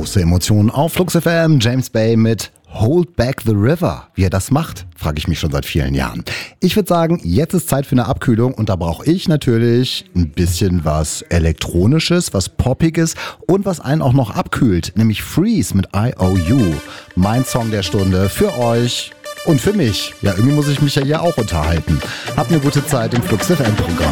Purste Emotionen auf Flux FM. James Bay mit Hold Back the River. Wie er das macht, frage ich mich schon seit vielen Jahren. Ich würde sagen, jetzt ist Zeit für eine Abkühlung und da brauche ich natürlich ein bisschen was Elektronisches, was Poppiges und was einen auch noch abkühlt, nämlich Freeze mit IOU. Mein Song der Stunde für euch und für mich. Ja, irgendwie muss ich mich ja hier auch unterhalten. Habt eine gute Zeit im Flux FM Programm.